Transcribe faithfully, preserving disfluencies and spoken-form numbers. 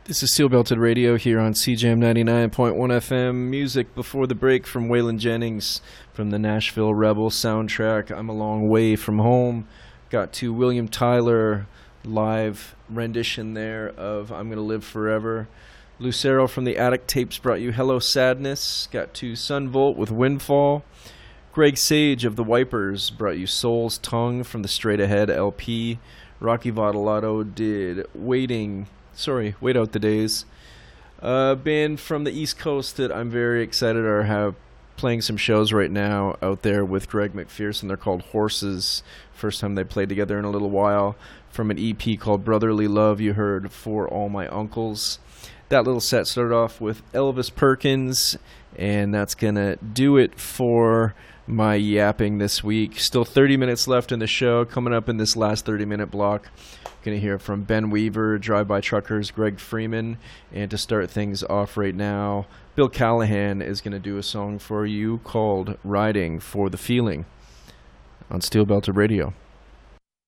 This is Steel Belted Radio here on C J M ninety-nine point one F M. Music before the break from Waylon Jennings from the Nashville Rebel soundtrack, I'm a Long Way From Home. Got to William Tyler live rendition there of I'm Gonna Live Forever. Lucero from the Attic Tapes brought you Hello Sadness. Got to Sunvolt with Windfall. Greg Sage of the Wipers brought you Soul's Tongue from the Straight Ahead L P. Rocky Vadalato did Waiting... Sorry, Wait Out the Days. A uh, band from the East Coast that I'm very excited are have playing some shows right now out there with Greg McPherson. They're called Horses. First time they played together in a little while. From an E P called Brotherly Love, you heard For All My Uncles. That little set started off with Elvis Perkins, and that's going to do it for my yapping this week. Still thirty minutes left in the show. Coming up in this last thirty-minute block, going to hear from Ben Weaver, Drive By Truckers, Greg Freeman, and to start things off right now, Bill Callahan is going to do a song for you called Riding for the Feeling on Steel Belted Radio.